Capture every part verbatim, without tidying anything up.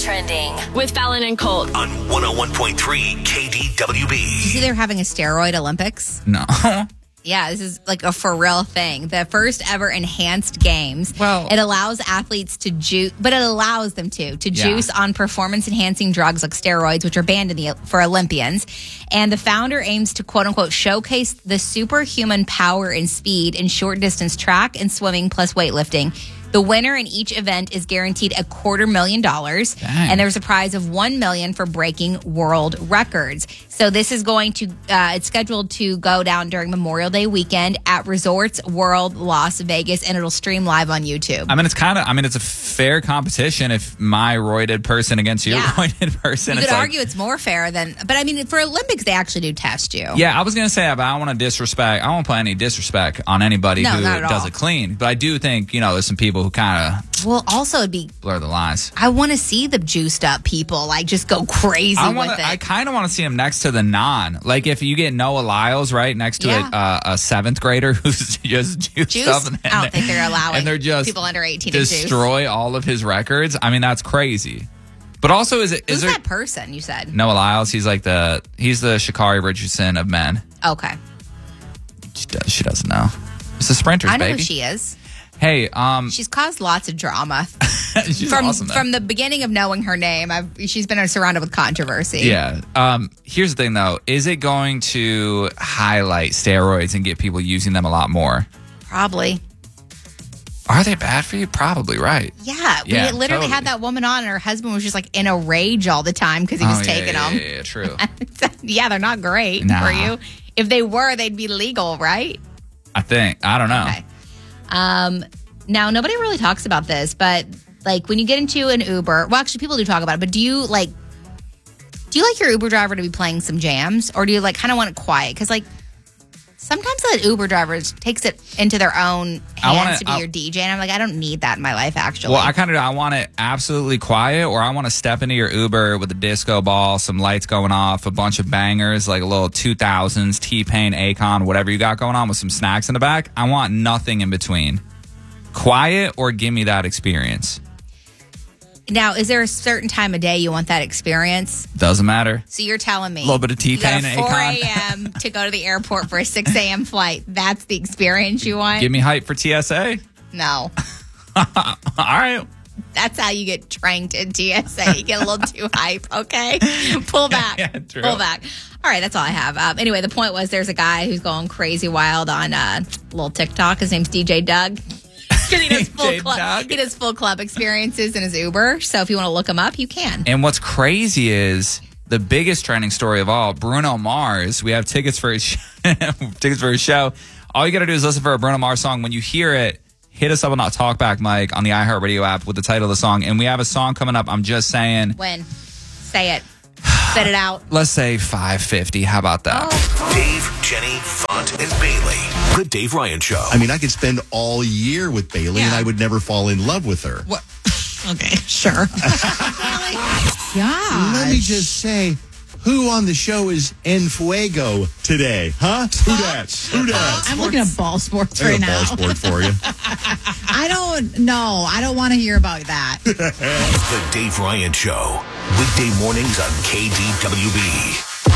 trending with Fallon and Colt on one oh one point three K D W B. You see they're having a steroid Olympics? No. Yeah, this is like a for real thing. The first ever enhanced games. Well, it allows athletes to juice, but it allows them to to Yeah. juice on performance enhancing drugs like steroids, which are banned in the for Olympians. And the founder aims to quote unquote showcase the superhuman power and speed in short distance track and swimming plus weightlifting. The winner in each event is guaranteed a quarter million dollars, Dang. and there's a prize of one million for breaking world records. So this is going to, uh, it's scheduled to go down during Memorial Day weekend at Resorts World Las Vegas, and it'll stream live on YouTube. I mean, it's kind of, I mean, it's a fair competition if my roided person against your Yeah. roided person. You it's could like, argue it's more fair than, but I mean, for Olympics, they actually do test you. Yeah, I was going to say, but I don't want to disrespect, I don't want to put any disrespect on anybody No, who not at does all. it clean. But I do think, you know, there's some people who kind of Well, also it'd be, blur the lines. I want to see the juiced up people like just go crazy I want with to. it. I kind of want to see him next to the non. Like if you get Noah Lyles right next to Yeah. a, uh, a seventh grader who's just juiced Juice? up, and, I don't think they're allowing and they're just people under eighteen to juice. destroy all of his records. I mean, that's crazy. But also, is it is Who's there that person you said? Noah Lyles? He's like the he's the Sha'Carri Richardson of men. Okay. She, does, she doesn't know. It's the sprinters, I know baby. who she is. Hey, um, She's caused lots of drama. she's from awesome. though. from the beginning of knowing her name, I've, she's been surrounded with controversy. Yeah. Um, here's the thing, though. Is it going to highlight steroids and get people using them a lot more? Probably. Are they bad for you? Probably, right. Yeah. We Yeah, literally totally. had that woman on, and her husband was just like in a rage all the time because he was Oh, yeah, taking yeah, them. Yeah, yeah, true. Yeah, they're not great Nah. for you. If they were, they'd be legal, right? I think. I don't know. Okay. Um, now, nobody really talks about this, but like when you get into an Uber, well, actually, people do talk about it, but do you like, do you like your Uber driver to be playing some jams, or do you like kind of want it quiet? Because like sometimes the Uber drivers takes it into their own I hands wanna- to be I- your D J, and I'm like, I don't need that in my life, actually. Well, I kind of I want it absolutely quiet, or I want to step into your Uber with a disco ball, some lights going off, a bunch of bangers, like a little two thousands, T-Pain, Akon, whatever you got going on with some snacks in the back. I want nothing in between. Quiet or give me that experience. Now, is there a certain time of day you want that experience? Doesn't matter. So you're telling me A little bit of you got T-Pain a and four Akon. a.m. to go to the airport for a six a.m. flight. That's the experience you want? Give me hype for T S A. No. All right. That's how you get tranked in T S A. You get a little too hype, okay? Pull back. Yeah, true. Pull back. All right, that's all I have. Um, anyway, the point was there's a guy who's going crazy wild on uh, little TikTok. His name's D J Doug. Because he does full D J club, Doug. he does full club experiences in his Uber. So if you want to look him up, you can. And what's crazy is the biggest trending story of all, Bruno Mars. We have tickets for his sh- tickets for his show. All you got to do is listen for a Bruno Mars song. When you hear it, hit us up on that Talkback mic on the iHeartRadio app with the title of the song. And we have a song coming up. I'm just saying, When? Say it. Set it out. let's say five fifty. How about that? Dave, Jenny, Font, and Bailey. The Dave Ryan Show. I mean, I could spend all year with Bailey and Yeah. I would never fall in love with her. What? Okay, sure. Yeah. Let me just say, who on the show is en fuego today? Huh? Who dat? Who dat? I'm looking at ball sports I right got a now. ball sport for you. I don't know. I don't want to hear about that. The Dave Ryan Show. Weekday mornings on K D W B.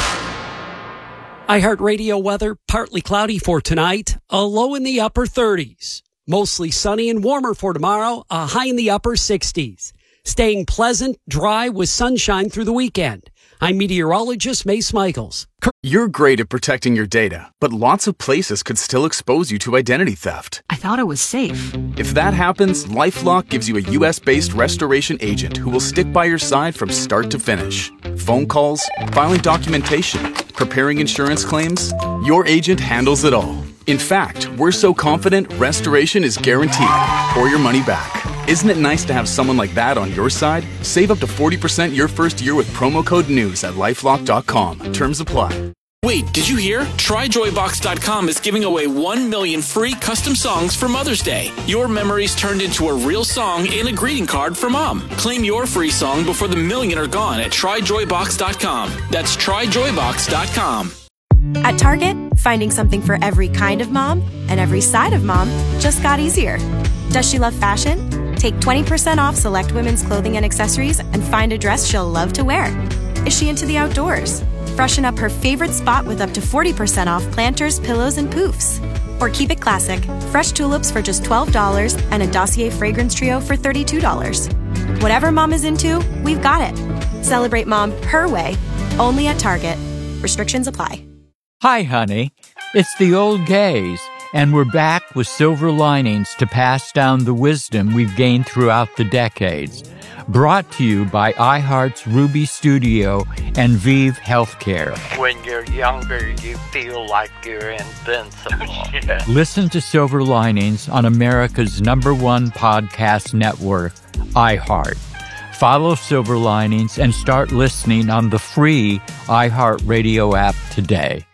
iHeartRadio weather, partly cloudy for tonight, a low in the upper thirties. Mostly sunny and warmer for tomorrow, a high in the upper sixties. Staying pleasant, dry with sunshine through the weekend. I'm meteorologist Mace Michaels. You're great at protecting your data, but lots of places could still expose you to identity theft. I thought it was safe. If that happens, LifeLock gives you a U S-based restoration agent who will stick by your side from start to finish. Phone calls, filing documentation, preparing insurance claims, your agent handles it all. In fact, we're so confident restoration is guaranteed or your money back. Isn't it nice to have someone like that on your side? Save up to forty percent your first year with promo code NEWS at lifelock dot com. Terms apply. Wait, did you hear? Try joy box dot com is giving away one million free custom songs for Mother's Day. Your memories turned into a real song and a greeting card for Mom. Claim your free song before the million are gone at try joy box dot com. That's try joy box dot com. At Target, finding something for every kind of mom and every side of mom just got easier. Does she love fashion? Take twenty percent off select women's clothing and accessories and find a dress she'll love to wear. Is she into the outdoors? Freshen up her favorite spot with up to forty percent off planters, pillows, and poofs. Or keep it classic. Fresh tulips for just twelve dollars and a Dossier fragrance trio for thirty-two dollars. Whatever mom is into, we've got it. Celebrate mom her way, only at Target. Restrictions apply. Hi, honey. It's the old gays, and we're back with silver linings to pass down the wisdom we've gained throughout the decades. Brought to you by iHeart's Ruby Studio and Vive Healthcare. When you're younger, you feel like you're invincible. Yeah. Listen to Silver Linings on America's number one podcast network, iHeart. Follow Silver Linings and start listening on the free iHeartRadio app today.